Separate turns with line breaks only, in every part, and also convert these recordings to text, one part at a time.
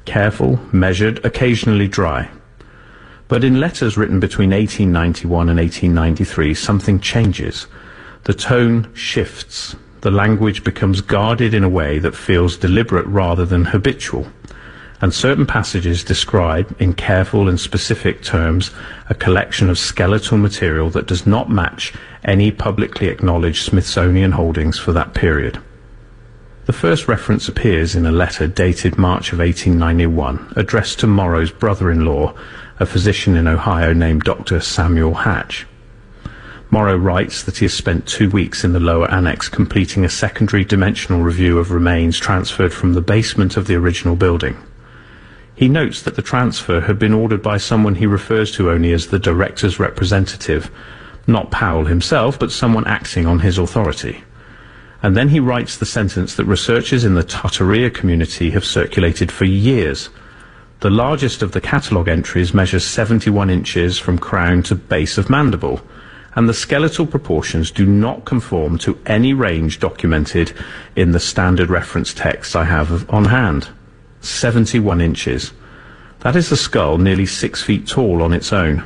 careful, measured, occasionally dry. But in letters written between 1891 and 1893, something changes. The tone shifts. The language becomes guarded in a way that feels deliberate rather than habitual. And certain passages describe, in careful and specific terms, a collection of skeletal material that does not match any publicly acknowledged Smithsonian holdings for that period. The first reference appears in a letter dated March of 1891, addressed to Morrow's brother-in-law, a physician in Ohio named Dr. Samuel Hatch. Morrow writes that he has spent 2 weeks in the lower annex completing a secondary dimensional review of remains transferred from the basement of the original building. He notes that the transfer had been ordered by someone he refers to only as the director's representative, not Powell himself, but someone acting on his authority. And then he writes the sentence that researchers in the Tartaria community have circulated for years. The largest of the catalogue entries measures 71 inches from crown to base of mandible, and the skeletal proportions do not conform to any range documented in the standard reference texts I have on hand. 71 inches. That is a skull nearly 6 feet tall on its own.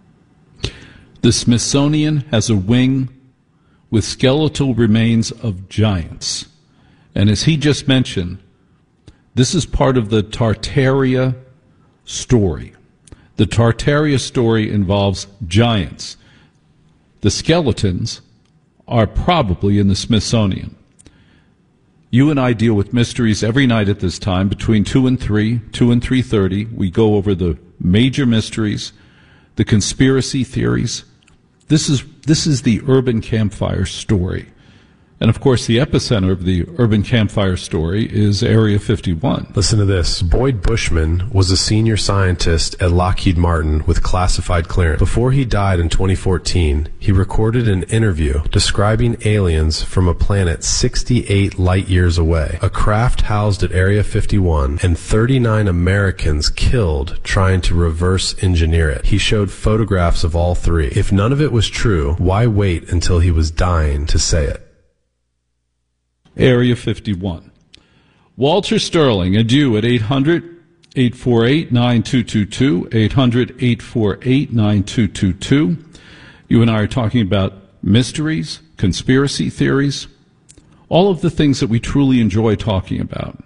The Smithsonian has a wing with skeletal remains of giants. And as he just mentioned, this is part of the Tartaria story. The Tartaria story involves giants. The skeletons are probably in the Smithsonian. You and I deal with mysteries every night at this time, between 2 and 3:30. We go over the major mysteries, the conspiracy theories. This is the Urban Campfire story. And, of course, the epicenter of the Urban Campfire story is Area 51.
Listen to this. Boyd Bushman was a senior scientist at Lockheed Martin with classified clearance. Before he died in 2014, he recorded an interview describing aliens from a planet 68 light years away, a craft housed at Area 51, and 39 Americans killed trying to reverse engineer it. He showed photographs of all three. If none of it was true, why wait until he was dying to say it?
Area 51. Walter Sterling, adieu at 800-848-9222, 800-848-9222. You and I are talking about mysteries, conspiracy theories, all of the things that we truly enjoy talking about.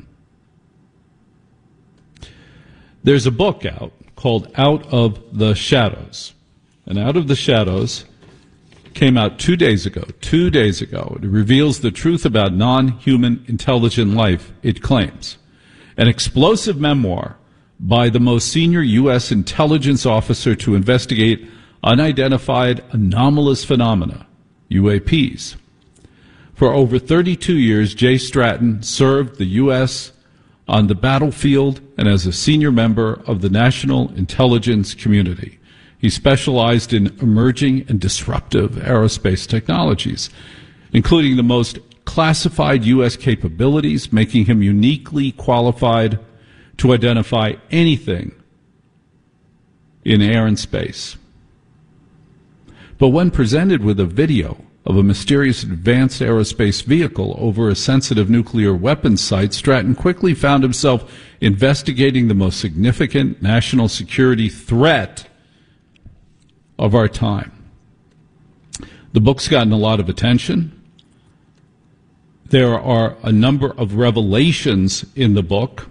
There's a book out called Out of the Shadows. And Out of the Shadows came out 2 days ago. 2 days ago. It reveals the truth about non-human intelligent life, it claims. An explosive memoir by the most senior U.S. intelligence officer to investigate unidentified anomalous phenomena, UAPs. For over 32 years, Jay Stratton served the U.S. on the battlefield and as a senior member of the National Intelligence Community. He specialized in emerging and disruptive aerospace technologies, including the most classified U.S. capabilities, making him uniquely qualified to identify anything in air and space. But when presented with a video of a mysterious advanced aerospace vehicle over a sensitive nuclear weapons site, Stratton quickly found himself investigating the most significant national security threat of our time. The book's gotten a lot of attention. There are a number of revelations in the book,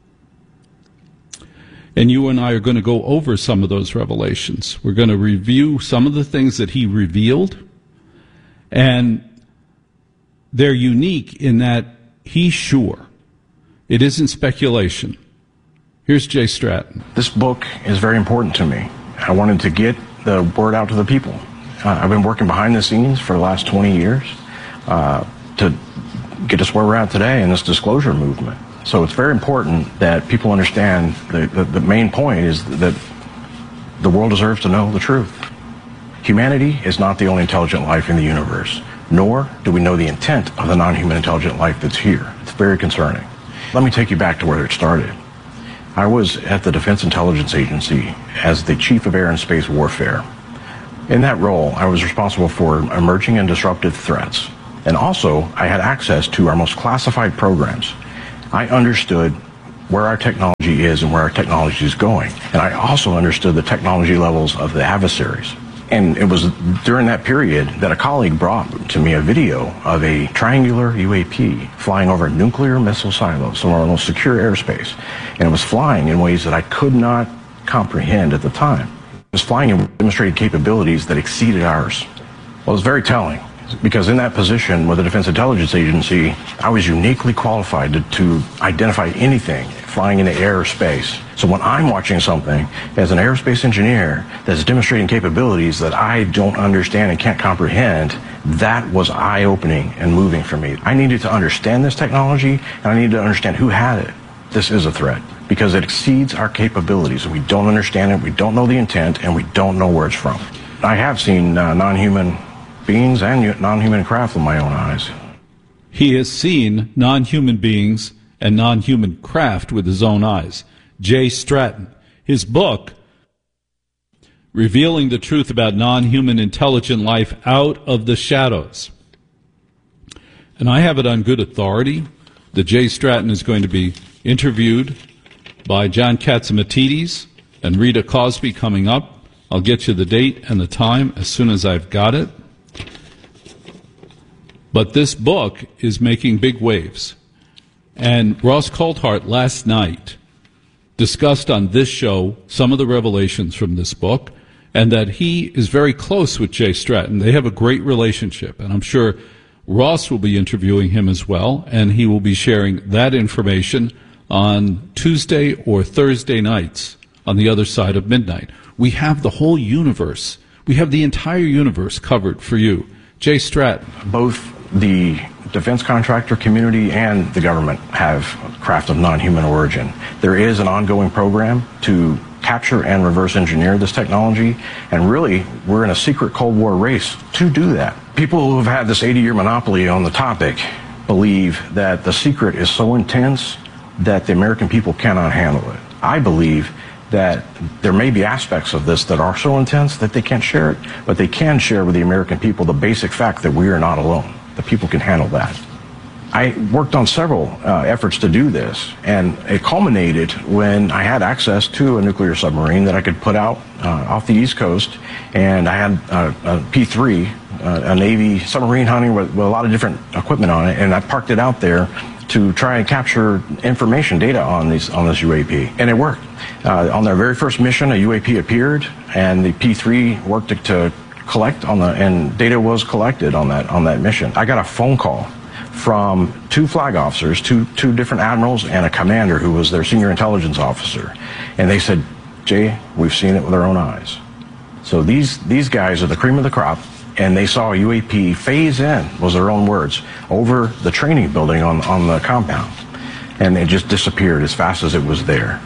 and you and I are going to go over some of those revelations. We're going to review some of the things that he revealed, and they're unique in that he's sure. It isn't speculation. Here's Jay Stratton.
This book is very important to me. I wanted to get the word out to the people. I've been working behind the scenes for the last 20 years to get us where we're at today in this disclosure movement. So it's very important that people understand the main point is that the world deserves to know the truth. Humanity is not the only intelligent life in the universe, nor do we know the intent of the non-human intelligent life that's here. It's very concerning. Let me take you back to where it started. I was at the Defense Intelligence Agency as the Chief of Air and Space Warfare. In that role, I was responsible for emerging and disruptive threats. And also, I had access to our most classified programs. I understood where our technology is and where our technology is going. And I also understood the technology levels of the adversaries. And it was during that period that a colleague brought to me a video of a triangular UAP flying over a nuclear missile silo, somewhere in a secure airspace. And it was flying in ways that I could not comprehend at the time. It was flying in demonstrated capabilities that exceeded ours. Well, it was very telling, because in that position with the Defense Intelligence Agency, I was uniquely qualified to identify anything flying in the airspace. So when I'm watching something as an aerospace engineer that's demonstrating capabilities that I don't understand and can't comprehend, that was eye-opening and moving for me. I needed to understand this technology, and I needed to understand who had it. This is a threat because it exceeds our capabilities, and we don't understand it, we don't know the intent, and we don't know where it's from. I have seen non-human beings and non-human craft with my own eyes.
He has seen non-human beings and non-human craft with his own eyes. Jay Stratton. His book, Revealing the Truth About Non-Human Intelligent Life Out of the Shadows. And I have it on good authority that Jay Stratton is going to be interviewed by John Catsimatidis and Rita Cosby coming up. I'll get you the date and the time as soon as I've got it. But this book is making big waves. And Ross Coulthart last night discussed on this show some of the revelations from this book, and that he is very close with Jay Stratton. They have a great relationship, and I'm sure Ross will be interviewing him as well, and he will be sharing that information on Tuesday or Thursday nights on the other side of midnight. We have the whole universe. We have the entire universe covered for you. Jay Stratton.
Both the defense contractor community and the government have craft of non-human origin. There is an ongoing program to capture and reverse engineer this technology, and really we're in a secret Cold War race to do that. People who have had this 80-year monopoly on the topic believe that the secret is so intense that the American people cannot handle it. I believe that there may be aspects of this that are so intense that they can't share it, but they can share with the American people the basic fact that we are not alone. The people can handle that. I worked on several efforts to do this, and it culminated when I had access to a nuclear submarine that I could put out off the East Coast, and I had a P-3, a Navy submarine hunting with a lot of different equipment on it, and I parked it out there to try and capture information, data on this UAP, and it worked. On their very first mission, a UAP appeared, and the P-3 worked to collect and data was collected on that mission. I got a phone call from two flag officers, two different admirals, and a commander who was their senior intelligence officer, and they said, "Jay, we've seen it with our own eyes." So these guys are the cream of the crop, and they saw a UAP phase in, was their own words, over the training building on the compound, and it just disappeared as fast as it was there.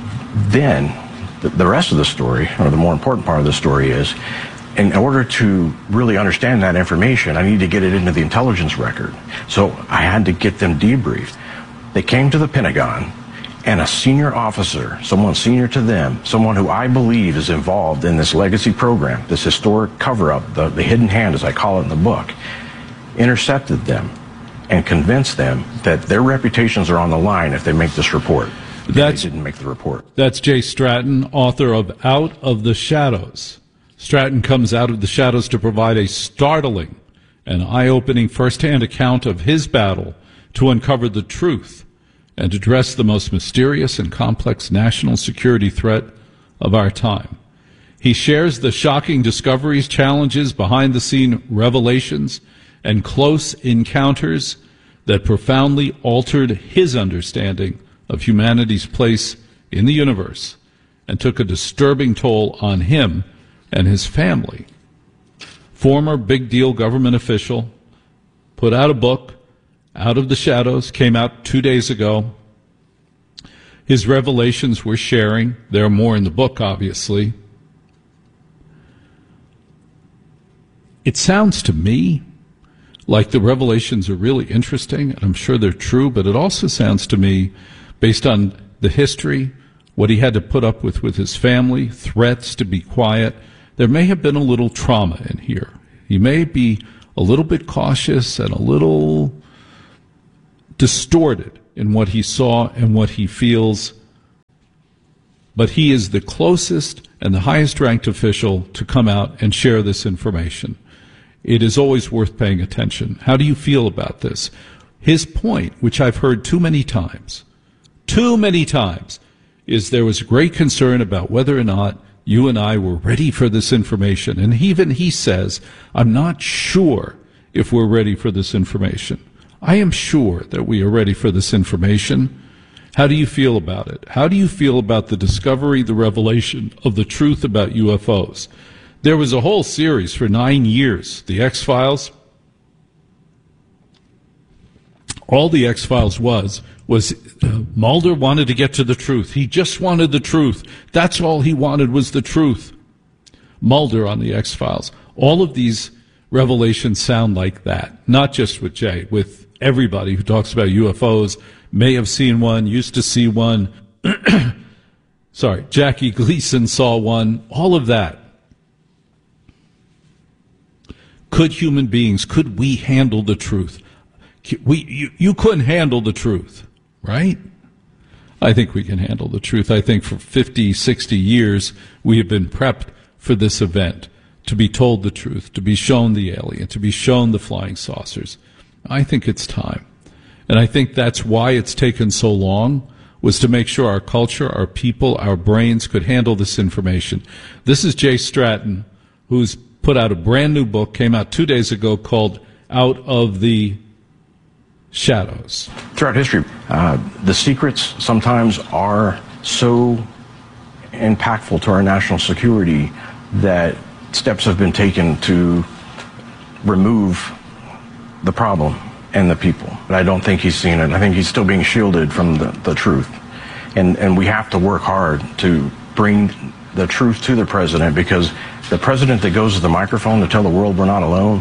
Then the rest of the story, or the more important part of the story, is in order to really understand that information, I need to get it into the intelligence record. So I had to get them debriefed. They came to the Pentagon, and a senior officer, someone senior to them, someone who I believe is involved in this legacy program, this historic cover-up, the hidden hand, as I call it in the book, intercepted them and convinced them that their reputations are on the line if they make this report. They didn't make the report.
That's Jay Stratton, author of Out of the Shadows. Stratton comes out of the shadows to provide a startling and eye-opening first-hand account of his battle to uncover the truth and address the most mysterious and complex national security threat of our time. He shares the shocking discoveries, challenges, behind-the-scene revelations, and close encounters that profoundly altered his understanding of humanity's place in the universe and took a disturbing toll on him and his family. Former big-deal government official put out a book, Out of the Shadows, came out 2 days ago. His revelations we're sharing. There are more in the book, obviously. It sounds to me like the revelations are really interesting, and I'm sure they're true, but it also sounds to me, based on the history, what he had to put up with his family, threats to be quiet, there may have been a little trauma in here. He may be a little bit cautious and a little distorted in what he saw and what he feels, but he is the closest and the highest ranked official to come out and share this information. It is always worth paying attention. How do you feel about this? His point, which I've heard too many times, is there was great concern about whether or not you and I were ready for this information. And even he says, I'm not sure if we're ready for this information. I am sure that we are ready for this information. How do you feel about it? How do you feel about the discovery, the revelation of the truth about UFOs? There was a whole series for 9 years, the X-Files. All the X-Files was Mulder wanted to get to the truth. He just wanted the truth. That's all he wanted was the truth. Mulder on the X-Files. All of these revelations sound like that, not just with Jay, with everybody who talks about UFOs, may have seen one, used to see one. Sorry, Jackie Gleason saw one, all of that. Could human beings, could we handle the truth? You couldn't handle the truth, right? I think we can handle the truth. I think for 50, 60 years, we have been prepped for this event, to be told the truth, to be shown the alien, to be shown the flying saucers. I think it's time. And I think that's why it's taken so long, was to make sure our culture, our people, our brains could handle this information. This is Jay Stratton, who's put out a brand new book, came out 2 days ago, called Out of the Shadows.
Throughout history, the secrets sometimes are so impactful to our national security that steps have been taken to remove the problem and the people. But I don't think he's seen it. I think he's still being shielded from the truth. And we have to work hard to bring the truth to the president, because the president that goes to the microphone to tell the world we're not alone,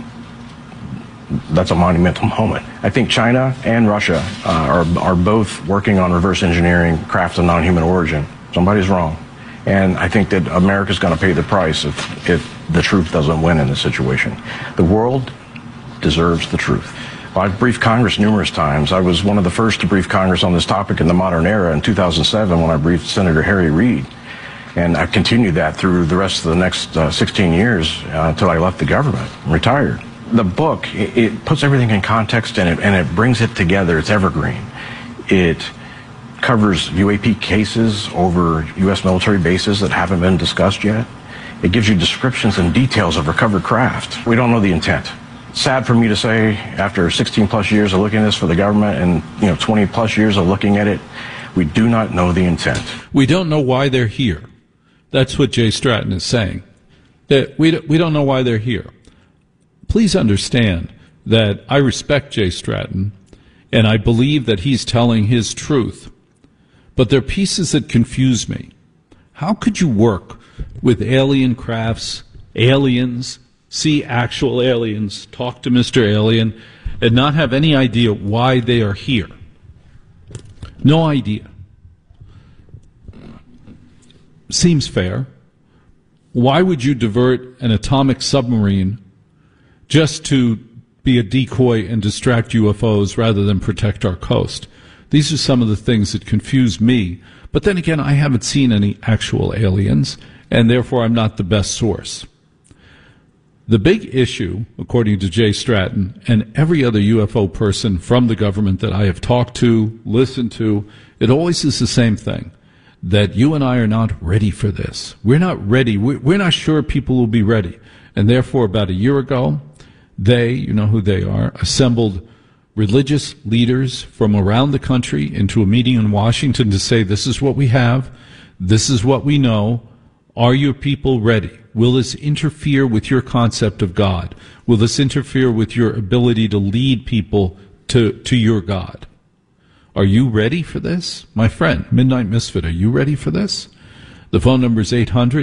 that's a monumental moment. I think China and Russia are both working on reverse engineering craft of non-human origin. Somebody's wrong. And I think that America's going to pay the price if the truth doesn't win in this situation. The world deserves the truth. Well, I've briefed Congress numerous times. I was one of the first to brief Congress on this topic in the modern era in 2007 when I briefed Senator Harry Reid. And I've continued that through the rest of the next 16 years until I left the government and retired. The book, it puts everything in context and it brings it together. It's evergreen. It covers UAP cases over U.S. military bases that haven't been discussed yet. It gives you descriptions and details of recovered craft. We don't know the intent. It's sad for me to say, after 16 plus years of looking at this for the government and 20 plus years of looking at it, we do not know the intent.
We don't know why they're here. That's what Jay Stratton is saying. That we don't know why they're here. Please understand that I respect Jay Stratton, and I believe that he's telling his truth. But there are pieces that confuse me. How could you work with alien crafts, aliens, see actual aliens, talk to Mr. Alien, and not have any idea why they are here? No idea. Seems fair. Why would you divert an atomic submarine just to be a decoy and distract UFOs rather than protect our coast? These are some of the things that confuse me. But then again, I haven't seen any actual aliens, and therefore I'm not the best source. The big issue, according to Jay Stratton and every other UFO person from the government that I have talked to, listened to, it always is the same thing, that you and I are not ready for this. We're not ready. We're not sure people will be ready. And therefore, about a year ago, they, you know who they are, assembled religious leaders from around the country into a meeting in Washington to say, this is what we have, this is what we know, are your people ready? Will this interfere with your concept of God? Will this interfere with your ability to lead people to your God? Are you ready for this? My friend, Midnight Misfit, are you ready for this? The phone number is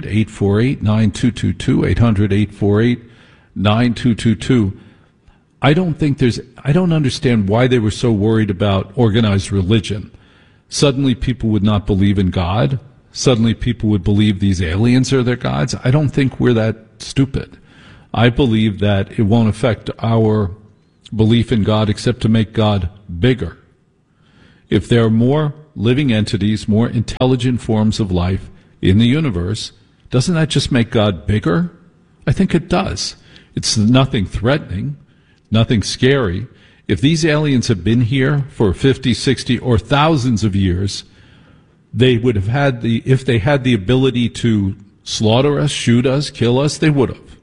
800-848-9222, 800-848-9222. I don't understand why they were so worried about organized religion. Suddenly people would not believe in God. Suddenly people would believe these aliens are their gods. I don't think we're that stupid. I believe that it won't affect our belief in God except to make God bigger. If there are more living entities, more intelligent forms of life in the universe, doesn't that just make God bigger? I think it does. It's nothing threatening, nothing scary. If these aliens have been here for 50, 60, or thousands of years, they would have had if they had the ability to slaughter us, shoot us, kill us, they would have.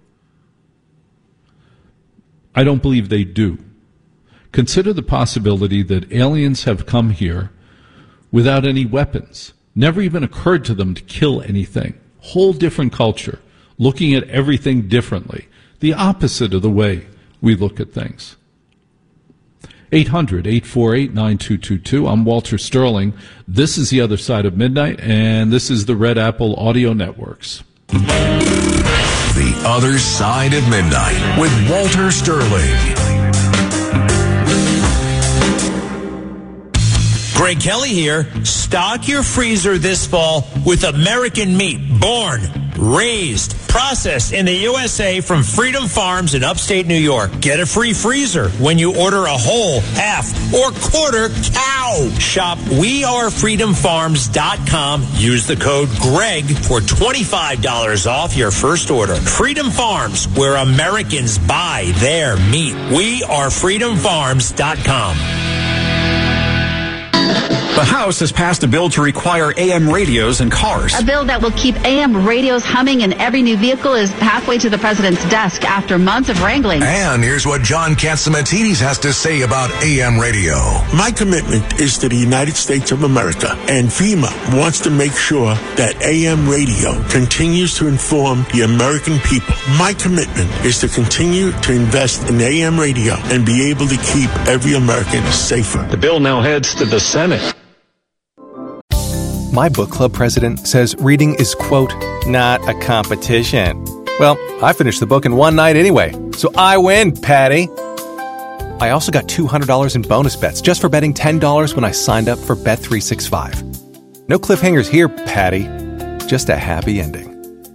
I don't believe they do. Consider the possibility that aliens have come here without any weapons. Never even occurred to them to kill anything. Whole different culture, looking at everything differently. The opposite of the way we look at things. 800-848-9222. I'm Walter Sterling. This is The Other Side of Midnight, and this is the Red Apple Audio Networks.
The Other Side of Midnight with Walter Sterling.
Greg Kelly here. Stock your freezer this fall with American meat, born, raised, processed in the USA from Freedom Farms in upstate New York. Get a free freezer when you order a whole, half, or quarter cow. Shop wearefreedomfarms.com. Use the code GREG for $25 off your first order. Freedom Farms, where Americans buy their meat. wearefreedomfarms.com.
The House has passed a bill to require AM radios in cars.
A bill that will keep AM radios humming in every new vehicle is halfway to the president's desk after months of wrangling.
And here's what John Catsimatidis has to say about AM radio.
My commitment is to the United States of America, and FEMA wants to make sure that AM radio continues to inform the American people. My commitment is to continue to invest in AM radio and be able to keep every American safer.
The bill now heads to the Senate.
My book club president says reading is, quote, not a competition. Well, I finished the book in one night anyway, so I win, Patty. I also got $200 in bonus bets just for betting $10 when I signed up for Bet365. No cliffhangers here, Patty. Just a happy ending.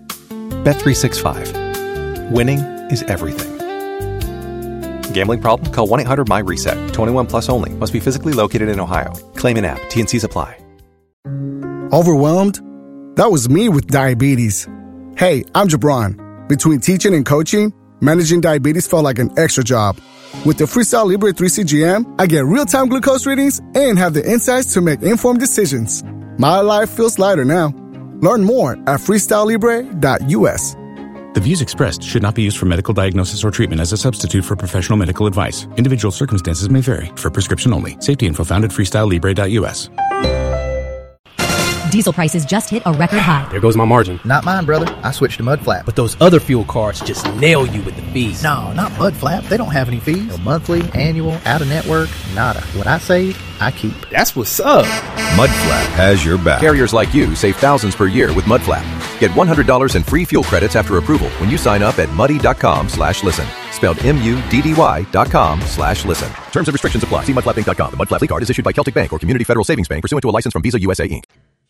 Bet365. Winning is everything. Gambling problem? Call 1-800-MY-RESET. 21 plus only. Must be physically located in Ohio. Claim in app. T&Cs apply.
Overwhelmed? That was me with diabetes. Hey, I'm Jabron. Between teaching and coaching, managing diabetes felt like an extra job. With the Freestyle Libre 3C GM, I get real-time glucose readings and have the insights to make informed decisions. My life feels lighter now. Learn more at freestylelibre.us.
The views expressed should not be used for medical diagnosis or treatment as a substitute for professional medical advice. Individual circumstances may vary. For prescription only. Safety info found at freestylelibre.us.
Diesel prices just hit a record high.
There goes my margin.
Not mine, brother. I switched to Mudflap.
But those other fuel cards just nail you with the fees.
No, not Mudflap. They don't have any fees. No monthly, annual, out-of-network, nada. What I save, I keep.
That's what's up.
Mudflap has your back. Carriers like you save thousands per year with Mudflap. Get $100 in free fuel credits after approval when you sign up at muddy.com/listen. Spelled MUDDY.com/listen. Terms and restrictions apply. See mudflapinc.com. The Mudflap card is issued by Celtic Bank or Community Federal Savings Bank pursuant to a license from Visa USA, Inc.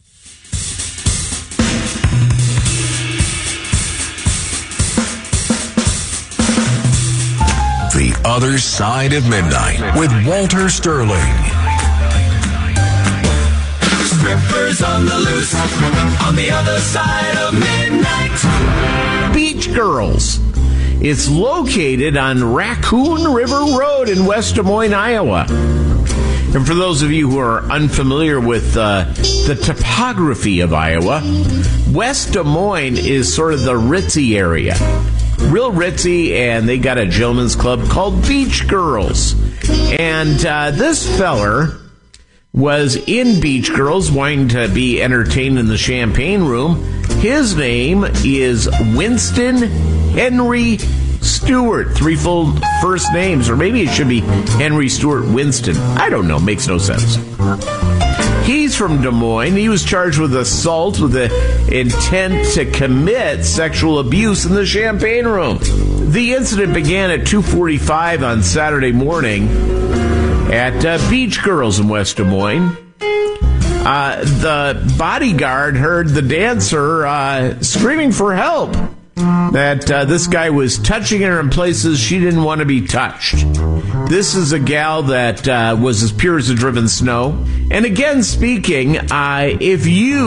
The Other Side of Midnight with Walter Sterling.
Strippers on the loose on the other side of midnight.
Beach Girls. It's located on Raccoon River Road in West Des Moines, Iowa. And for those of you who are unfamiliar with the topography of Iowa, West Des Moines is sort of the ritzy area. Real ritzy, and they got a gentleman's club called Beach Girls. And this feller was in Beach Girls wanting to be entertained in the champagne room. His name is Winston Henry Stewart. Threefold first names, or maybe it should be Henry Stewart Winston. I don't know. Makes no sense. He's from Des Moines. He was charged with assault with the intent to commit sexual abuse in the champagne room. The incident began at 2:45 on Saturday morning at Beach Girls in West Des Moines. The bodyguard heard the dancer screaming for help. that this guy was touching her in places she didn't want to be touched. This is a gal that was as pure as the driven snow. And again, speaking, if you